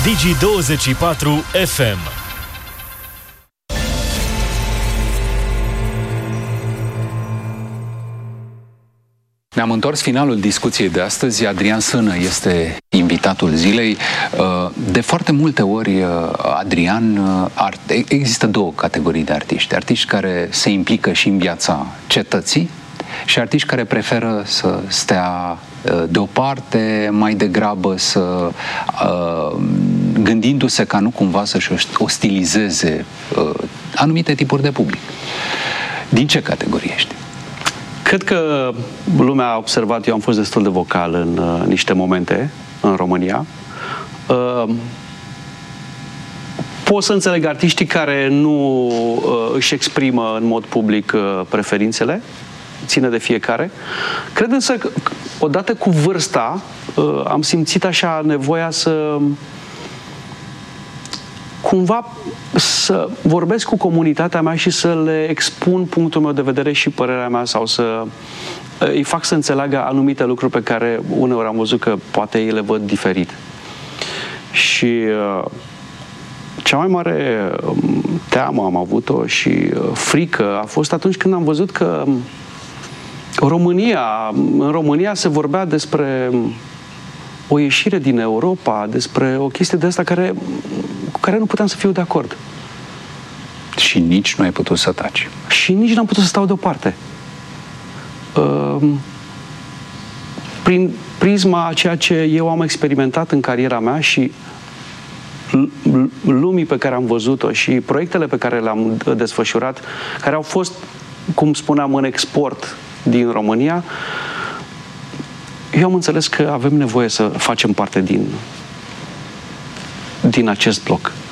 Digi24 FM. Ne-am întors finalul discuției de astăzi. Adrian Sână este invitatul zilei. De foarte multe ori, Adrian, există două categorii de artiști. Artiști care se implică și în viața cetății și artiști care preferă să stea deoparte, mai degrabă gândindu-se ca nu cumva să-și ostilizeze anumite tipuri de public. Din ce categorie ești? Cred că lumea a observat, eu am fost destul de vocal în niște momente în România. Pot să înțeleg artiștii care nu își exprimă în mod public preferințele, ține de fiecare. Cred însă că odată cu vârsta am simțit așa nevoia să cumva să vorbesc cu comunitatea mea și să le expun punctul meu de vedere și părerea mea sau să îi fac să înțeleagă anumite lucruri pe care uneori am văzut că poate ei le văd diferit. Și cea mai mare teamă am avut-o și frică a fost atunci când am văzut că în România se vorbea despre o ieșire din Europa, despre o chestie de asta cu care nu puteam să fiu de acord. Și nici nu ai putut să taci. Și nici n-am putut să stau deoparte. Prin prisma a ceea ce eu am experimentat în cariera mea și lumii pe care am văzut-o și proiectele pe care le-am desfășurat, care au fost, cum spuneam, în export din România, eu am înțeles că avem nevoie să facem parte din acest bloc.